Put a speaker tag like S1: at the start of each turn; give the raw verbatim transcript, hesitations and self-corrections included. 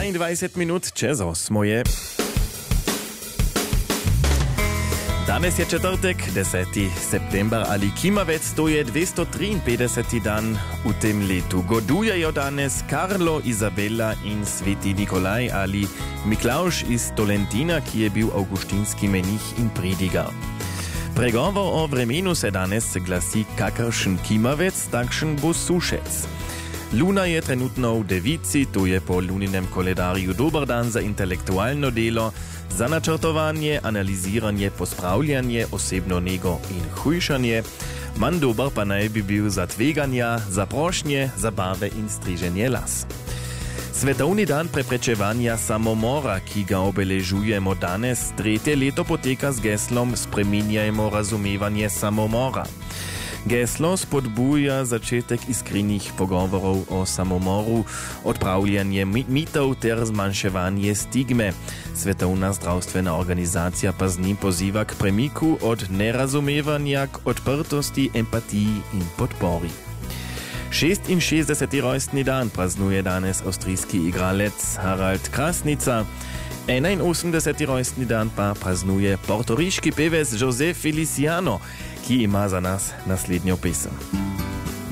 S1: dwajset minut čez osmoje. Danes je četrtek, deseti september, ali Kimavec, to je dvesto triinpetdeseti dan v tem letu. Godujejo danes Karlo, Izabela in sveti Nikolaj ali Miklavž iz Tolentina, ki je bil avguštinski menih in pridigar. Pregovor o vremenu se danes glasi: kakršen Kimavec, takšen bo sušec. Luna je trenutno v devici, to je po luninem koledarju dober dan za intelektualno delo, za načrtovanje, analiziranje, pospravljanje, osebno nego in hujšanje. Manj dober pa naj bi bil za tveganja, za prošnje, zabave in striženje las. Svetovni dan preprečevanja samomora, ki ga obeležujemo danes, tretje leto poteka z geslom Spreminjajmo razumevanje samomora. Geslo spodbuja začetek iskrenih pogovorov o samomoru, odpravljanje mitov ter zmanjševanje stigme. Svetovna zdravstvena organizacija pa z njim poziva k premiku od nerazumevanja k odprtosti, empatiji in podpori. šestinšestdeseti rojstni dan praznuje danes avstrijski igralec Harald Krasnica. enainosemdeseti rojstni dan pa praznuje portoriški pevec José Feliciano, ki ima za nas naslednjo pesem.